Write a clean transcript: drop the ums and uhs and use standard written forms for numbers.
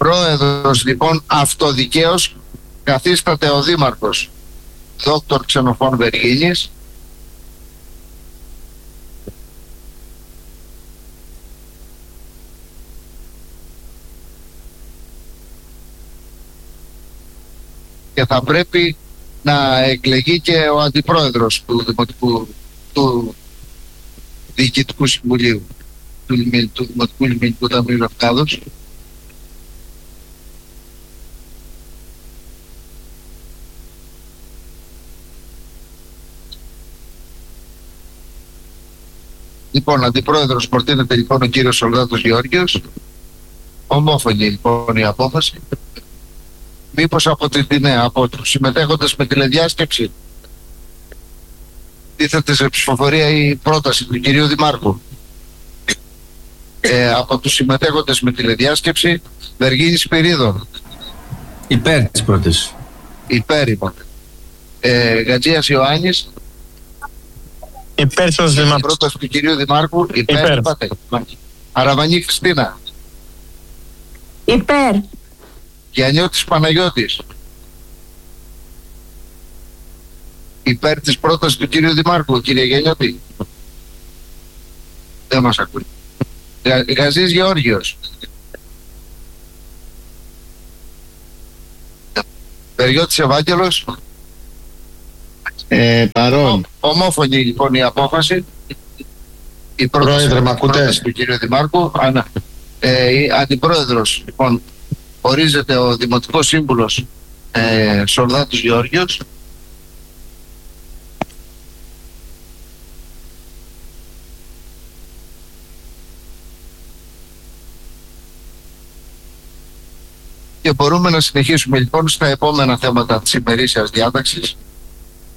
Πρόεδρος λοιπόν αυτοδικαίως καθίσταται ο Δήμαρχος Δόκτωρ Ξενοφών Βεργίνης. Και θα πρέπει να εκλεγεί και ο αντιπρόεδρος του Δημοτικού, του Διοικητικού Συμβουλίου του Δημοτικού Λιμενικού Ταμείου Λευκάδος. Λοιπόν, αντιπρόεδρος προτείνεται λοιπόν ο κύριος Σολδάτος Γεώργιος. Ομόφωνη λοιπόν η απόφαση. Μήπως από τους συμμετέχοντες με τηλεδιάσκεψη τίθεται σε ψηφοφορία η πρόταση του κυρίου Δημάρχου. Από τους συμμετέχοντες με τηλεδιάσκεψη, Βεργίνης Σπυρίδων. Υπέρ της πρότασης. Υπέρ είπατε. Γατζίας Ιωάννης. Υπέρ της Δημάρχου. Πρόταση του κυρίου Δημάρχου. Υπέρ είπατε. Αραβανή Χριστίνα. Υπέρ. Γιαννιώτης Παναγιώτης. Υπέρ της πρότασης του κυρίου Δημάρχου, κύριε Γιαννιώτη. Δεν μας ακούει. Γαζής Γεώργιος. Περιώτης Ευάγγελος. Παρόν. Ομόφωνη λοιπόν η απόφαση. Η Πρόεδρε, μ' ακούτε? πρόταση του κύριου Δημάρχου. Αντιπρόεδρος λοιπόν ορίζεται ο Δημοτικός Σύμβουλος Σολδάτος Γεώργιος. Και μπορούμε να συνεχίσουμε λοιπόν στα επόμενα θέματα της ημερήσιας διάταξης.